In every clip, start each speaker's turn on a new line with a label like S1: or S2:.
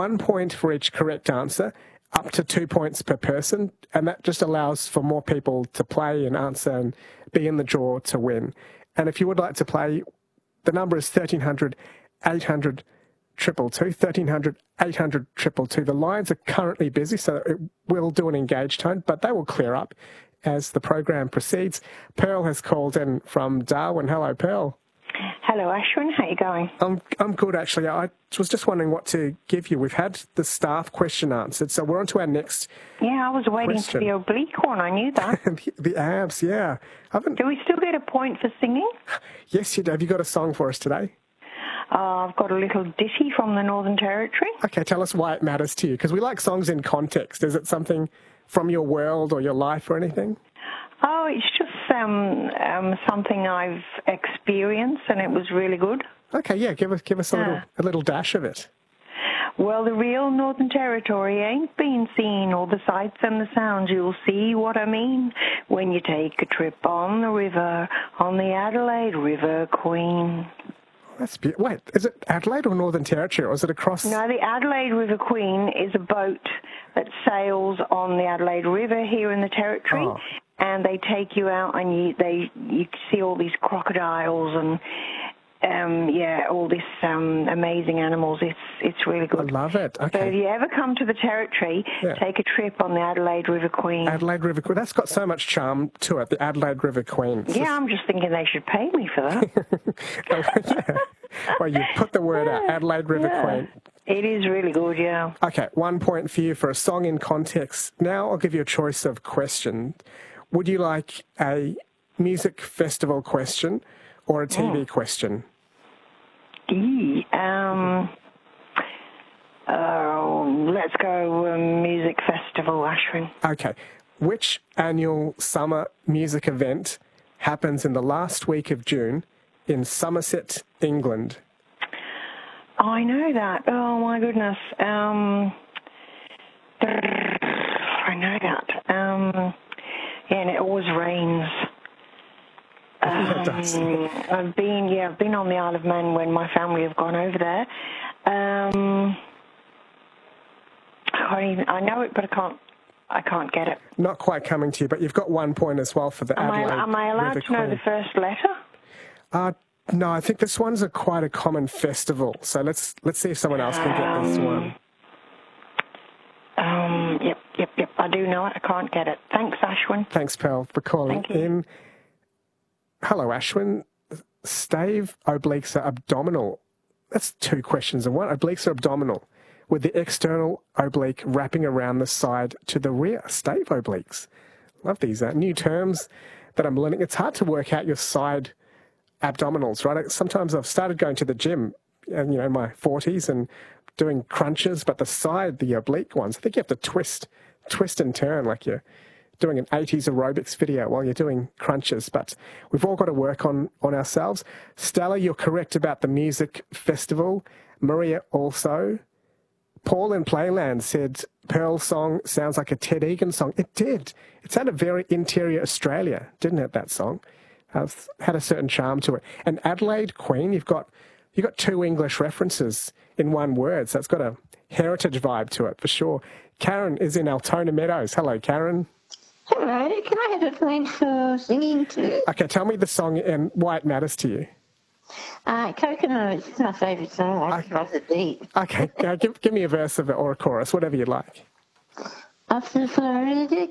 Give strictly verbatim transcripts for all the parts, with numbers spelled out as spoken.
S1: one point for each correct answer, up to two points per person, and that just allows for more people to play and answer and be in the draw to win. And if you would like to play, the number is thirteen hundred, eight hundred, triple two, thirteen hundred, eight hundred, triple two. The lines are currently busy, so it will do an engaged tone, but they will clear up as the program proceeds. Pearl has called in from Darwin. Hello, Pearl.
S2: Hello, Ashwin. How are you going?
S1: I'm I'm good, actually. I was just wondering what to give you. We've had the staff question answered, so we're on to our next
S2: Yeah, I was waiting
S1: question.
S2: for the oblique one. I knew that.
S1: the, the abs, yeah. I haven't...
S2: Do we still get a point for singing?
S1: Yes, you do. Have you got a song for us today?
S2: Uh, I've got a little ditty from the Northern Territory.
S1: Okay, tell us why it matters to you, because we like songs in context. Is it something from your world or your life or anything?
S2: Oh, it's just um, um, something I've experienced, and it was really good.
S1: Okay, yeah, give us give us a
S2: Yeah.
S1: little a little dash of it.
S2: Well, the real Northern Territory ain't been seen, all the sights and the sounds. You'll see what I mean when you take a trip on the river, on the Adelaide River Queen.
S1: That's be- Wait, is it Adelaide or Northern Territory, or is it across?
S2: No, the Adelaide River Queen is a boat that sails on the Adelaide River here in the Territory,
S1: Oh.
S2: and they take you out, and you they you see all these crocodiles and um, yeah, all these um, amazing animals. It's it's really
S1: I
S2: good.
S1: love it.
S2: So if
S1: Okay.
S2: you ever come to the Territory,
S1: Yeah.
S2: take a trip on the Adelaide River Queen.
S1: Adelaide River Queen. That's got so much charm to it, the Adelaide River Queen. It's
S2: yeah, I'm just thinking they should pay me for that.
S1: just- yeah. Well, you put the word out, Adelaide River
S2: Yeah.
S1: Queen.
S2: It is really good, yeah.
S1: Okay, one point for you for a song in context. Now I'll give you a choice of question. Would you like a music festival question or a T V question?
S2: Eee, Um, uh, let's go um, music festival, Ashwin.
S1: Okay. Which annual summer music event happens in the last week of June in Somerset, England?
S2: I know that. Oh my goodness. Um, I know that. Um, yeah, and it always rains.
S1: Yeah, it does.
S2: Um, I've been, yeah, I've been on the Isle of Man when my family have gone over there. Um, I can't even. I know it, but I can't. I can't get it.
S1: Not quite coming to you, but you've got one point as well for the
S2: Am I,
S1: Adelaide
S2: am I allowed
S1: River
S2: to know
S1: Queen.
S2: the first letter?
S1: Uh, no, I think this one's a quite a common festival. So let's let's see if someone else can get this one.
S2: Um, yep, yep, yep. I do know it. I can't get it. Thanks, Ashwin.
S1: Thanks, Pearl, for calling
S2: Thank you.
S1: in. Hello, Ashwin. Stave obliques are abdominal. That's two questions in one. Obliques are abdominal, with the external oblique wrapping around the side to the rear. Stave obliques. Love these uh, new terms that I'm learning. It's hard to work out your side abdominals, right? Sometimes I've started going to the gym, and you know, in my forties and doing crunches, but the side, the oblique ones, I think you have to twist, twist and turn like you're doing an eighties aerobics video while you're doing crunches. But we've all got to work on, on ourselves. Stella, you're correct about the music festival. Maria also. Paul in Playland said, Pearl's song sounds like a Ted Egan song. It did. It sounded very interior Australia, didn't it, that song? Uh, had a certain charm to it. And Adelaide Queen, you've got you've got two English references in one word, so it's got a heritage vibe to it for sure. Karen is in Altona Meadows. Hello, Karen.
S3: Hello, can I have a point for singing too?
S1: Okay, tell me the song and why it matters to you.
S3: Uh, Coconut is my favourite song. I just love the beat.
S1: Okay, uh, give, give me a verse of it or a chorus, whatever you'd like.
S3: Off the Florida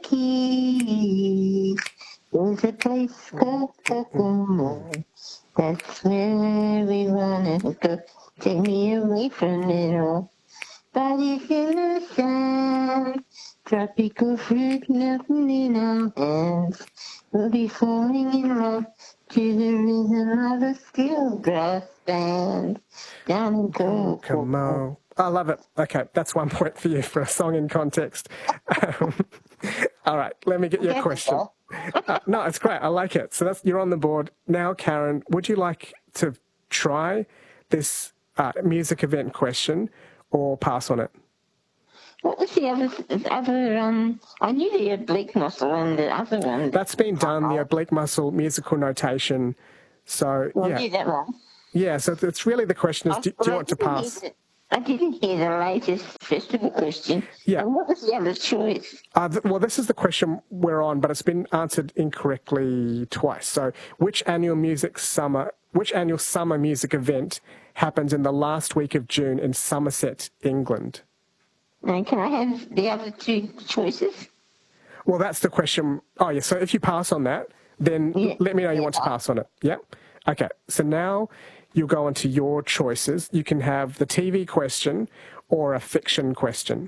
S3: Keys, there's a place called Coconut. That's where we wanna go. Take me away from it all. Bodies in the sand, tropical fruit melting in our hands. We'll be falling in love to the rhythm of a steel brass band. Down in Coconut.
S1: Come on. I love it. Okay, that's one point for you for a song in context. Um, all right, let me get you a question. Uh, no, it's great. I like it. So that's you're on the board. Now, Karen, would you like to try this uh, music event question or pass on it?
S3: What was the other, the other, um, I knew the oblique muscle and the other one.
S1: That's been done, the oblique muscle musical notation. So,
S3: Well,
S1: yeah.
S3: I knew that one.
S1: Yeah, so it's really the question is, do, do you want to pass?
S3: I didn't hear the latest festival question.
S1: Yeah.
S3: And what was the other choice?
S1: Uh, th- well, this is the question we're on, but it's been answered incorrectly twice. So, which annual music summer, which annual summer music event happens in the last week of June in Somerset, England?
S3: Now, can I have the other two choices?
S1: Well, that's the question. Oh, yeah. So if you pass on that, then
S3: Yeah.
S1: let me know you want to pass on it. Yeah. Okay. So now you'll go on to your choices. You can have the T V question or a fiction question.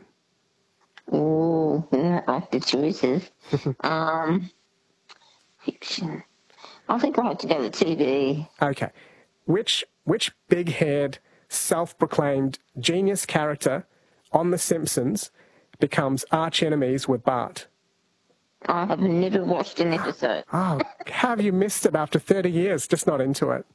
S3: Oh, I don't like the choices. um, fiction. I think I'll have to go to T V.
S1: Okay. Which which big-haired, self-proclaimed genius character on The Simpsons becomes arch enemies with Bart?
S3: I have never watched an episode.
S1: Oh, have you missed it after thirty years? Just not into it.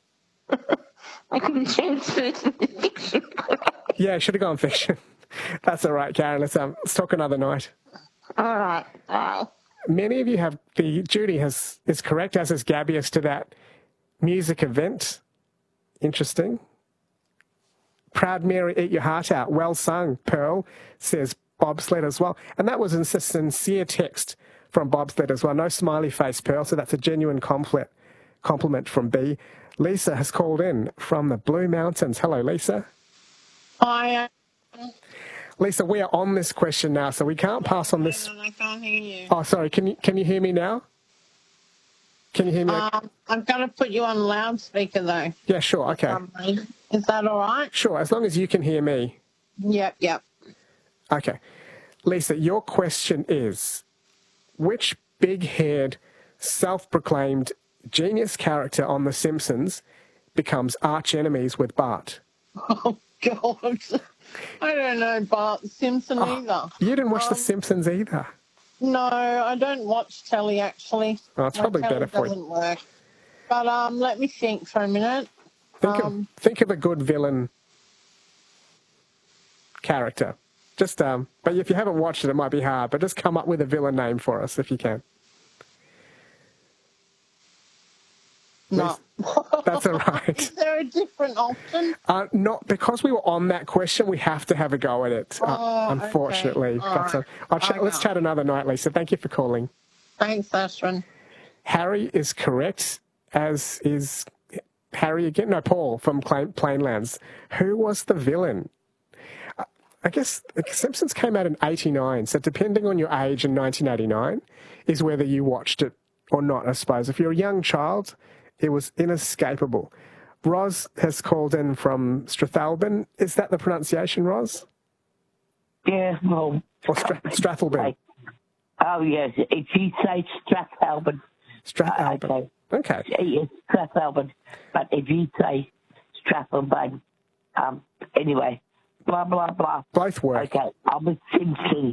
S3: I couldn't transfer to the fiction.
S1: Yeah, should have gone fiction. That's all right, Karen. Let's um, let's talk another night.
S3: All right, bye.
S1: Many of you have the Judy has is correct, as is Gabby, as to that music event. Interesting. Proud Mary, eat your heart out. Well sung, Pearl, says Bobsled as well. And that was a sincere text from Bobsled as well. No smiley face, Pearl, so that's a genuine compliment, compliment from B. Lisa has called in from the Blue Mountains. Hello, Lisa.
S4: Hi.
S1: Lisa, we are on this question now, so we can't pass on this.
S4: I can't hear you.
S1: Oh, sorry. Can you can you hear me now? Can you hear me?
S4: Um, I've got to put you on loudspeaker, though.
S1: Yeah, sure. Okay.
S4: Um, Is that all right?
S1: Sure, as long as you can hear me.
S4: Yep, yep.
S1: Okay. Lisa, your question is, which big-haired, self-proclaimed genius character on The Simpsons becomes arch enemies with Bart?
S4: Oh, God. I don't know Bart Simpson
S1: Oh,
S4: either.
S1: You didn't watch
S4: Um,
S1: The Simpsons either.
S4: No, I don't watch telly, actually.
S1: Oh, it's
S4: My
S1: probably
S4: telly
S1: better for you.
S4: doesn't work. But um, let me think for a minute.
S1: Think,
S4: um,
S1: of, think of a good villain character. Just um, but if you haven't watched it, it might be hard. But just come up with a villain name for us if you can.
S4: No.
S1: That's all right.
S4: Is there a different option?
S1: Uh, not because we were on that question, we have to have a go at it. Uh,
S4: Oh, okay.
S1: unfortunately,
S4: All
S1: But, uh,
S4: right.
S1: I'll chat,
S4: I
S1: let's
S4: know.
S1: chat another night, Lisa. Thank you for calling.
S4: Thanks, Ashwin.
S1: Harry is correct, as is Harry again. No, Paul from Plain, Plainlands. Who was the villain? Uh, I guess The Simpsons came out in eighty-nine, so depending on your age in nineteen eighty-nine is whether you watched it or not, I suppose. If you're a young child, it was inescapable. Roz has called in from Strathalbyn. Is that the pronunciation, Roz?
S5: Yeah, well,
S1: Or Stra- Strathalbyn?
S5: like, oh yes, if you say Strathalbyn,
S1: Strathalbyn.
S5: okay.
S1: Okay.
S5: yes, Strathalbyn, but if you say Strathalbyn, um, anyway, blah blah blah.
S1: Both work.
S5: Okay, I'm a Simpsons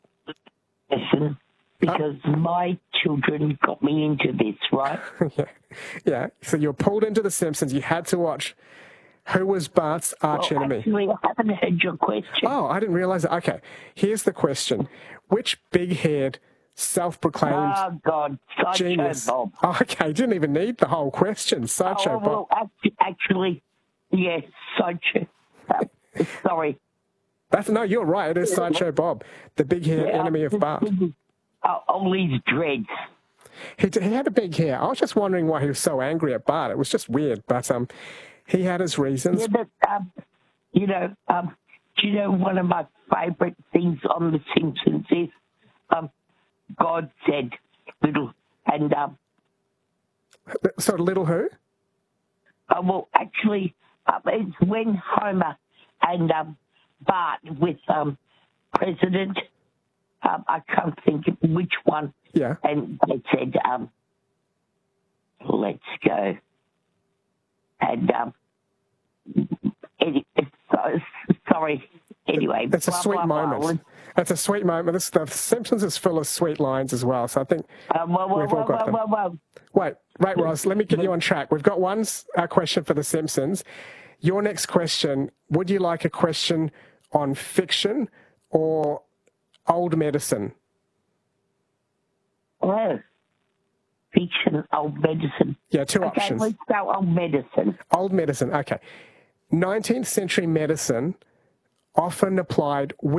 S5: person because my children got me into this, right?
S1: yeah. Yeah. So you're pulled into The Simpsons. You had to watch. Who was Bart's arch
S5: well,
S1: enemy?
S5: actually, I haven't heard your question.
S1: Oh, I didn't realize that. Okay. Here's the question. Which big-haired, self-proclaimed
S5: Oh God, Sideshow
S1: genius...
S5: Bob.
S1: Oh, okay. You didn't even need the whole question. Sideshow
S5: oh,
S1: Bob.
S5: well, act- actually, yes, Sideshow. Uh, sorry.
S1: That's, no, you're right. It is Sideshow Bob, the big-haired
S5: Yeah,
S1: enemy of Bart.
S5: Uh, all these dreads.
S1: He, he had a big hair. I was just wondering why he was so angry at Bart. It was just weird. But um, he had his reasons.
S5: Yeah, but, um, you know, um, do you know one of my favourite things on The Simpsons is um, God said little, and um,
S1: So little who?
S5: uh, well, actually, uh, it's when Homer and um, Bart with um, President, um, I can't think of which one,
S1: Yeah.
S5: and they said, um, let's go. And, um, any, so, sorry, anyway.
S1: It's a
S5: blah,
S1: sweet
S5: blah, blah.
S1: moment. It's a sweet moment. This, the Simpsons is full of sweet lines as well. So I think
S5: Uh, whoa, whoa,
S1: we've all
S5: whoa,
S1: got
S5: whoa,
S1: them.
S5: whoa, whoa.
S1: Wait, wait, Ross, let me get you on track. We've got one uh, question for The Simpsons. Your next question, would you like a question on fiction or old medicine?
S5: Oh, fiction, old medicine.
S1: Yeah, two
S5: Okay,
S1: options.
S5: let's go old medicine.
S1: Old medicine, okay. nineteenth century medicine often applied